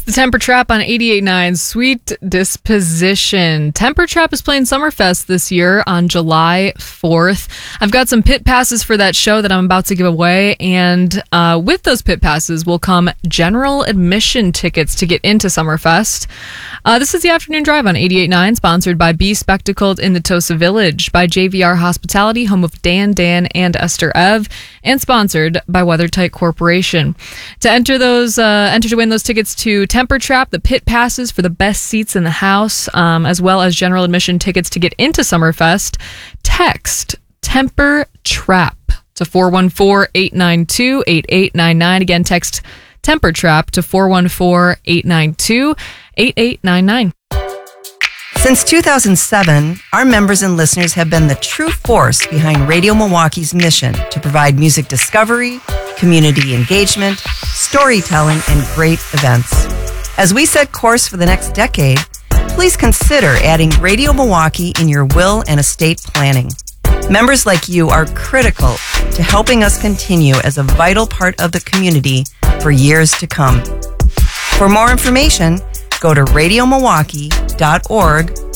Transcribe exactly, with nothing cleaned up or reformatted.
The Temper Trap on eighty-eight point nine, Sweet Disposition. Temper Trap is playing Summerfest this year on July fourth. I've got some pit passes for that show that I'm about to give away, and uh, with those pit passes will come general admission tickets to get into Summerfest. Uh, this is the Afternoon Drive on eighty-eight point nine, sponsored by Be Spectacled in the Tosa Village, by J V R Hospitality, home of Dan, Dan, and Esther Ev, and sponsored by WeatherTight Corporation. To enter those, uh, enter to win those tickets to Temper Trap, the pit passes for the best seats in the house, um, as well as general admission tickets to get into Summerfest, text Temper Trap to four one four, eight nine two, eight eight nine nine. Again, text Temper Trap to four one four, eight nine two, eight eight nine nine. Since two thousand seven, our members and listeners have been the true force behind Radio Milwaukee's mission to provide music discovery, community engagement, storytelling, and great events. As we set course for the next decade, please consider adding Radio Milwaukee in your will and estate planning. Members like you are critical to helping us continue as a vital part of the community for years to come. For more information, go to radio milwaukee dot org